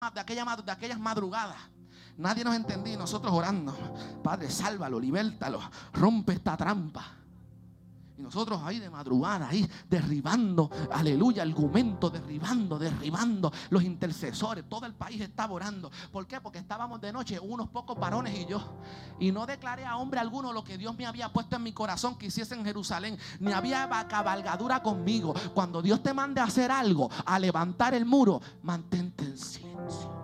de aquellas madrugadas. Nadie nos entendía y nosotros orando. Padre, sálvalo, libértalo, rompe esta trampa. Y nosotros ahí de madrugada, ahí derribando, aleluya, argumentos, derribando los intercesores. Todo el país estaba orando. ¿Por qué? Porque estábamos de noche, unos pocos varones y yo. Y no declaré a hombre alguno lo que Dios me había puesto en mi corazón que hiciese en Jerusalén. Ni había cabalgadura conmigo. Cuando Dios te mande a hacer algo, a levantar el muro, mantente en silencio.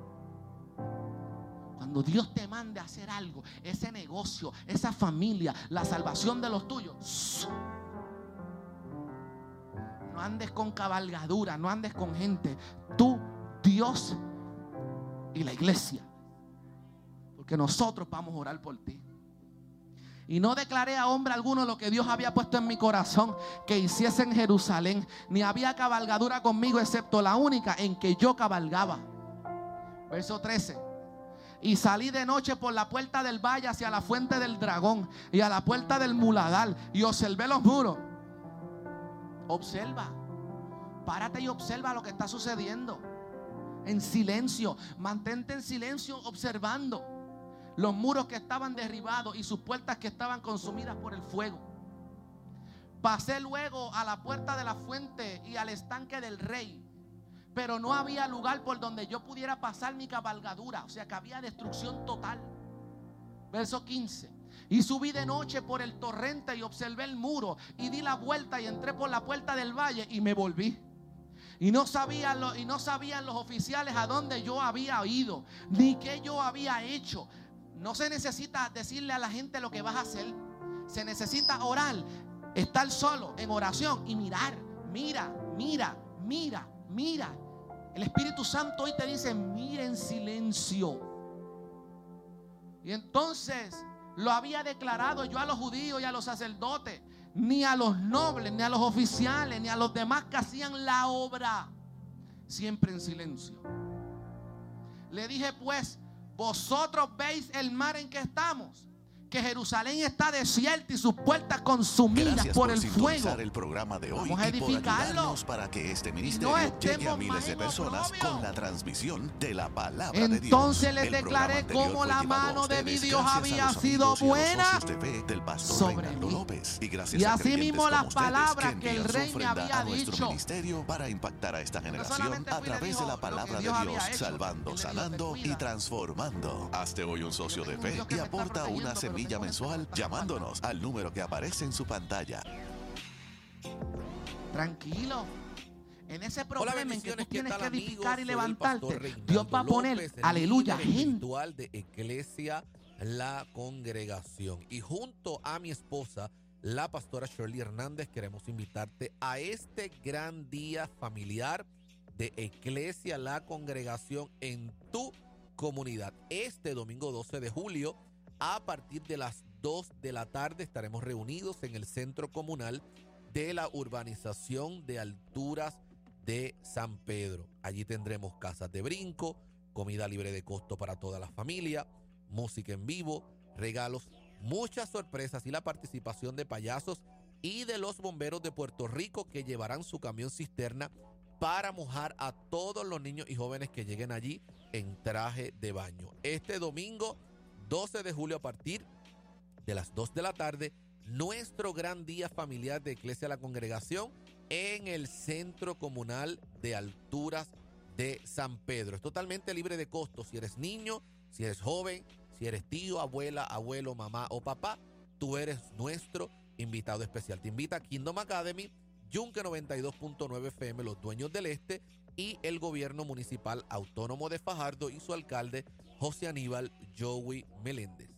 Cuando Dios te mande a hacer algo, ese negocio, esa familia, la salvación de los tuyos, no andes con cabalgadura, no andes con gente. Tú, Dios y la iglesia, porque nosotros vamos a orar por ti. Y no declaré a hombre alguno lo que Dios había puesto en mi corazón que hiciese en Jerusalén, ni había cabalgadura conmigo excepto la única en que yo cabalgaba. Verso 13. Y salí de noche por la puerta del valle hacia la fuente del dragón y a la puerta del muladar y observé los muros. Observa, párate y observa lo que está sucediendo. En silencio, mantente en silencio observando los muros que estaban derribados y sus puertas que estaban consumidas por el fuego. Pasé luego a la puerta de la fuente y al estanque del rey, pero no había lugar por donde yo pudiera pasar mi cabalgadura. O sea que había destrucción total. Verso 15. Y subí de noche por el torrente y observé el muro y di la vuelta y entré por la puerta del valle y me volví. Y no sabían los oficiales a dónde yo había ido ni qué yo había hecho. No se necesita decirle a la gente lo que vas a hacer. Se necesita orar, estar solo en oración y mirar. Mira. El Espíritu Santo hoy te dice: mira en silencio. Y entonces lo había declarado yo a los judíos y a los sacerdotes, ni a los nobles, ni a los oficiales, ni a los demás que hacían la obra, siempre en silencio. Le dije pues: vosotros veis el mar en que estamos, que Jerusalén está desierta y sus puertas consumidas por el fuego. El programa de hoy. Vamos a edificarlo para que este ministerio llegue a miles de personas con la transmisión de la palabra de Dios. Entonces les declaré cómo la mano de mi Dios había sido buena sobre mí. Y así mismo las palabras que el rey me había dicho para impactar a esta generación a través de la palabra de Dios, salvando, sanando y transformando. Hazte hoy un socio de fe y aporta una semilla mensual llamándonos al número que aparece en su pantalla. Tranquilo. En ese problema en que tú tienes que edificar y levantarte, Dios va a poner, aleluya, gente de Iglesia La Congregación. Y junto a mi esposa, la pastora Shirley Hernández, queremos invitarte a este gran día familiar de Iglesia La Congregación en tu comunidad. Este domingo 12 de julio, a partir de las 2 de la tarde, estaremos reunidos en el centro comunal de la urbanización de Alturas de San Pedro. Allí tendremos casas de brinco, comida libre de costo para toda la familia, música en vivo, regalos, muchas sorpresas y la participación de payasos y de los bomberos de Puerto Rico, que llevarán su camión cisterna para mojar a todos los niños y jóvenes que lleguen allí en traje de baño. Este domingo 12 de julio, a partir de las 2 de la tarde, nuestro gran día familiar de Iglesia La Congregación en el centro comunal de Alturas de San Pedro. Es totalmente libre de costo. Si eres niño, si eres joven, si eres tío, abuela, abuelo, mamá o papá, tú eres nuestro invitado especial. Te invita a Kingdom Academy, Yunque 92.9 FM, Los Dueños del Este, y el gobierno municipal autónomo de Fajardo y su alcalde José Aníbal Joey Meléndez.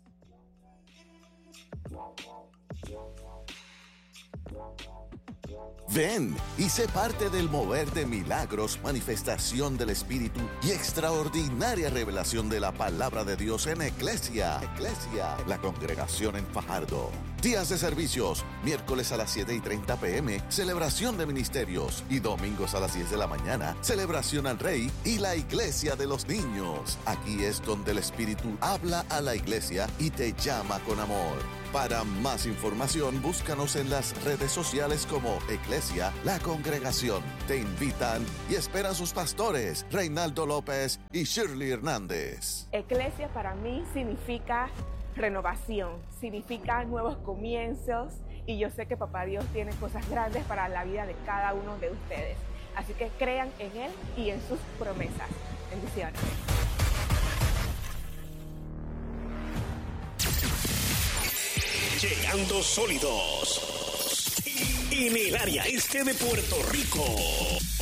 Ven y sé parte del mover de milagros, manifestación del Espíritu y extraordinaria revelación de la palabra de Dios en Iglesia La Congregación en Fajardo. Días de servicios: miércoles a las 7:30 p.m, celebración de ministerios, y domingos a las 10 de la mañana, celebración al Rey y la Iglesia de los Niños. Aquí es donde el Espíritu habla a la iglesia y te llama con amor. Para más información, búscanos en las redes sociales como Iglesia La Congregación. Te invitan y esperan sus pastores, Reinaldo López y Shirley Hernández. Iglesia para mí significa renovación, significa nuevos comienzos, y yo sé que Papá Dios tiene cosas grandes para la vida de cada uno de ustedes. Así que crean en Él y en sus promesas. Bendiciones. Llegando sólidos en el área este de Puerto Rico.